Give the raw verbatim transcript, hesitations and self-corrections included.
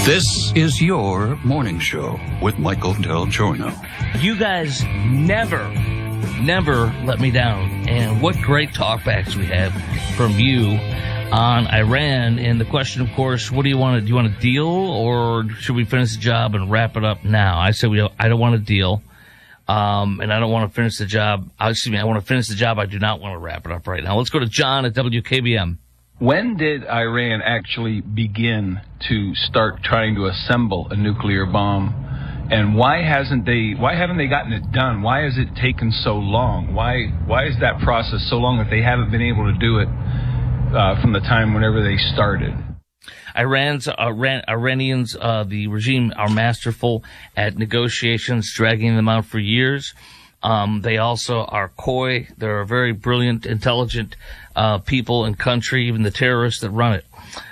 This is your morning show with Michael Del Giorno. You guys never, never let me down. And what great talkbacks we have from you on Iran. And the question, of course, what do you want to do? You want to deal, or should we finish the job and wrap it up now? I said we don't, I don't want to deal, um, and I don't want to finish the job. Excuse me, I want to finish the job. I do not want to wrap it up right now. Let's go to John at W K B M. When did Iran actually begin to start trying to assemble a nuclear bomb? And why hasn't they, why haven't they gotten it done? Why has it taken so long? Why, why is that process so long that they haven't been able to do it uh, from the time whenever they started? Iran's, Iran, Iranians, uh, the regime are masterful at negotiations, dragging them out for years. Um, they also are coy. They're a very brilliant, intelligent uh, people and country, even the terrorists that run it.